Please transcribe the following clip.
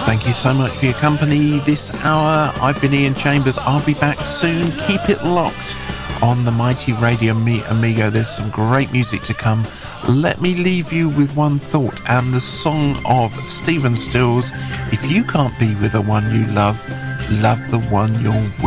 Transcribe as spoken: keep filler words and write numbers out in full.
Thank you so much for your company this hour. I've been Ian Chambers. I'll be back soon. Keep it locked on the mighty Radio Mi- Amigo. There's some great music to come. Let me leave you with one thought and the song of Stephen Stills. If you can't be with the one you love, love the one you're with.